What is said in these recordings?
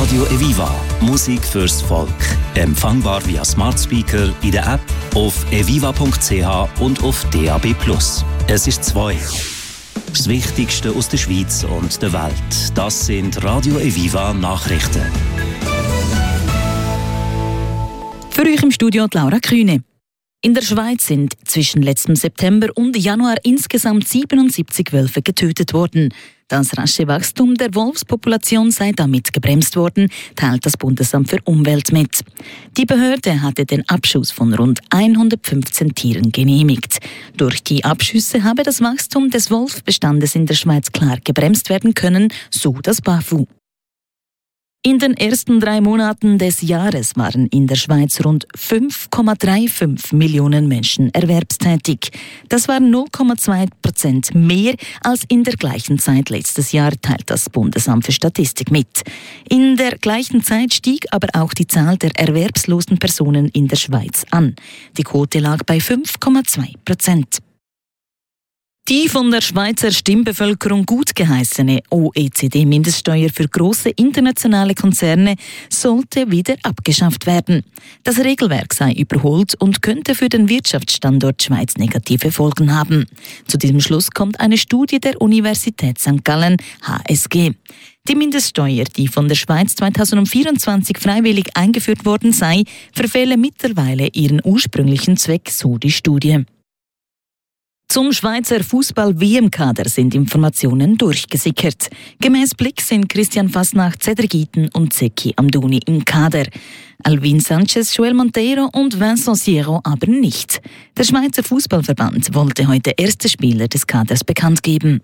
Radio Eviva. Musik fürs Volk. Empfangbar via Smart Speaker, in der App, auf eviva.ch und auf DAB+. Es ist 2. Das Wichtigste aus der Schweiz und der Welt. Das sind Radio Eviva Nachrichten. Für euch im Studio Laura Kühne. In der Schweiz sind zwischen letztem September und Januar insgesamt 77 Wölfe getötet worden. Das rasche Wachstum der Wolfspopulation sei damit gebremst worden, teilt das Bundesamt für Umwelt mit. Die Behörde hatte den Abschuss von rund 115 Tieren genehmigt. Durch die Abschüsse habe das Wachstum des Wolfbestandes in der Schweiz klar gebremst werden können, so das BAFU. In den ersten 3 Monaten des Jahres waren in der Schweiz rund 5,35 Millionen Menschen erwerbstätig. Das waren 0,2% mehr als in der gleichen Zeit letztes Jahr, teilt das Bundesamt für Statistik mit. In der gleichen Zeit stieg aber auch die Zahl der erwerbslosen Personen in der Schweiz an. Die Quote lag bei 5,2%. Die von der Schweizer Stimmbevölkerung gutgeheißene OECD-Mindeststeuer für grosse internationale Konzerne sollte wieder abgeschafft werden. Das Regelwerk sei überholt und könnte für den Wirtschaftsstandort Schweiz negative Folgen haben. Zu diesem Schluss kommt eine Studie der Universität St. Gallen, HSG. Die Mindeststeuer, die von der Schweiz 2024 freiwillig eingeführt worden sei, verfehle mittlerweile ihren ursprünglichen Zweck, so die Studie. Zum Schweizer Fußball-WM-Kader sind Informationen durchgesickert. Gemäss Blick sind Christian Fasnacht, Cedric Iten und Zeki Amdouni im Kader. Alvin Sanchez, Joel Monteiro und Vincent Sierro aber nicht. Der Schweizer Fußballverband wollte heute erste Spieler des Kaders bekannt geben.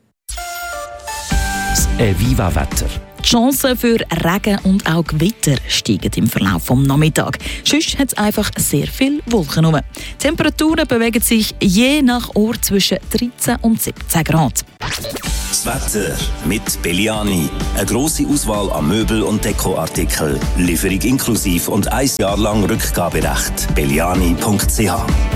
Das Eviva-Wetter. Die Chancen für Regen und auch Gewitter steigen im Verlauf des Nachmittags. Sonst hat es einfach sehr viel Wolken rum. Die Temperaturen bewegen sich je nach Ort zwischen 13 und 17 Grad. Das Wetter mit Belliani. Eine grosse Auswahl an Möbel- und Dekoartikeln. Lieferung inklusive und 1 Jahr lang Rückgaberecht. Belliani.ch